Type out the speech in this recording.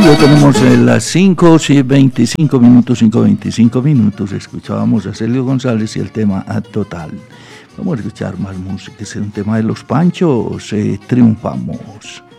ya tenemos las 5:25 minutos, 5:25 minutos. Escuchábamos a Celio González y el tema A Total. Vamos a escuchar más música. Es un tema de Los Panchos, Triunfamos.